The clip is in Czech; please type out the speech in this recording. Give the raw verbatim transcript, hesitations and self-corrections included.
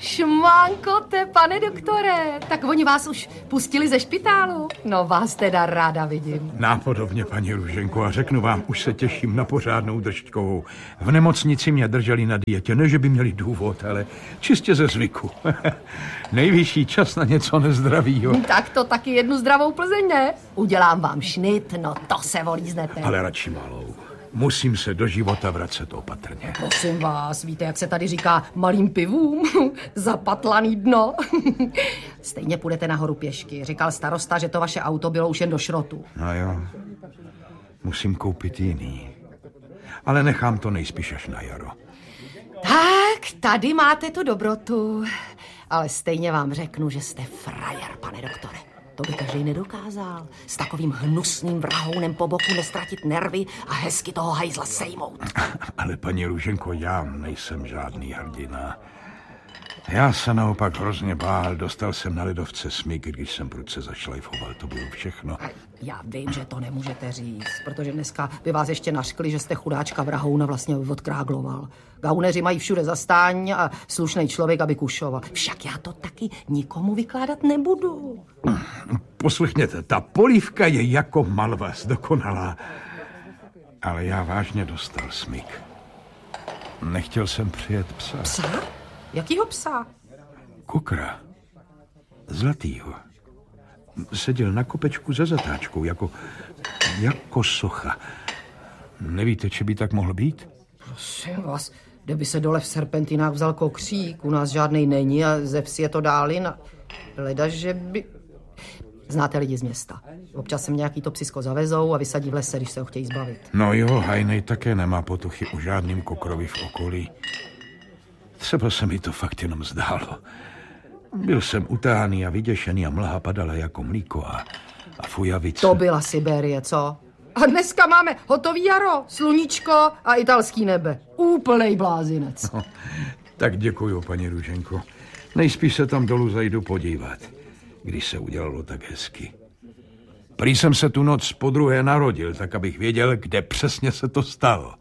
Šmánkote, pane doktore, tak oni vás už pustili ze špitálu? No vás teda ráda vidím. Nápodobně, paní Růženko, a řeknu vám, už se těším na pořádnou držďkovou. V nemocnici mě drželi na dietě, ne že by měli důvod, ale čistě ze zvyku. Nejvyšší čas na něco nezdravýho. Tak to taky jednu zdravou Plzeň, ne? Udělám vám šnit, no to se volíznete. Ale radši malou. Musím se do života vracet opatrně. Prosím vás, víte, jak se tady říká malým pivům? Zapatlaný dno. Stejně půjdete nahoru pěšky. Říkal starosta, že to vaše auto bylo už jen do šrotu. No jo, musím koupit jiný. Ale nechám to nejspíš až na jaro. Tak, tady máte tu dobrotu. Ale stejně vám řeknu, že jste frajer, pane doktore. To by každý nedokázal. S takovým hnusným vrahounem po boku nestratit nervy a hezky toho hajzla sejmout. Ale paní Růženko, já nejsem žádný hrdina. Já se naopak hrozně bál. Dostal jsem na ledovce smyk, když jsem prudce zašlajfoval. To bylo všechno. Já vím, že to nemůžete říct, protože dneska by vás ještě nařkli, že jste chudáčka vrahouna vlastně odkrágloval. Gauneři mají všude zastání a slušný člověk, aby kušoval. Však já to taky nikomu vykládat nebudu. Poslechněte, ta polívka je jako malvas, dokonalá. Ale já vážně dostal smyk. Nechtěl jsem přijet psa. Psa? Jakýho psa? Kukra. Zlatýho. Seděl na kopečku za zatáčkou, jako, jako socha. Nevíte, či by tak mohl být? Prosím vás, kdyby se dole v Serpentinách vzal kokřík, u nás žádnej není a ze vsi je to dálina. Leda, že by... Znáte lidi z města. Občas se nějaký to psisko zavezou a vysadí v lese, když se ho chtějí zbavit. No jo, Hajnej také nemá potuchy o žádným kokrovi v okolí. Třeba se mi to fakt jenom zdálo. Byl jsem utáhaný a vyděšený a mlha padala jako mlíko a, a fujavice. To byla Siberie, co? A dneska máme hotový jaro, sluníčko a italský nebe. Úplnej blázinec. No, tak děkuju, paní Růženko. Nejspíš se tam dolů zajdu podívat, když se udělalo tak hezky. Prý jsem se tu noc podruhé narodil, tak abych věděl, kde přesně se to stalo.